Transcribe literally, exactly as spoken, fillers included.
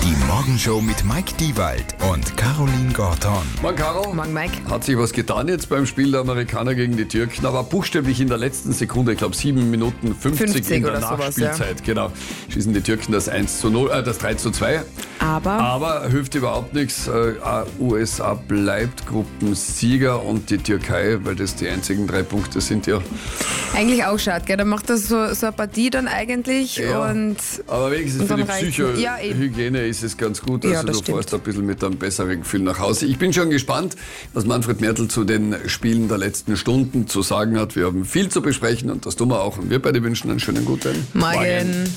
Die Morgenshow mit Mike Diewald und Caroline Gorton. Morgen, Caro. Morgen, Mike. Hat sich was getan jetzt beim Spiel der Amerikaner gegen die Türken, aber buchstäblich in der letzten Sekunde, ich glaube sieben Minuten fünfzig, fünfzig in der oder sowas, Nachspielzeit, genau, schießen die Türken das eins zu null, äh, das drei zu zwei. Aber, Aber hilft überhaupt nichts. Äh, U S A bleibt Gruppensieger und die Türkei, weil das die einzigen drei Punkte sind, ja. eigentlich auch schade, gell? Da macht das so, so eine Partie dann eigentlich Ja, und aber wenigstens und für die dann reicht's nicht. Ja, eben. Psychohygiene ist es ganz gut. Ja, Also das du stimmt. fährst ein bisschen mit einem besseren Gefühl nach Hause. Ich bin schon gespannt, was Manfred Mertl zu den Spielen der letzten Stunden zu sagen hat. Wir haben viel zu besprechen und das tun wir auch. Und wir beide wünschen einen schönen guten Morgen.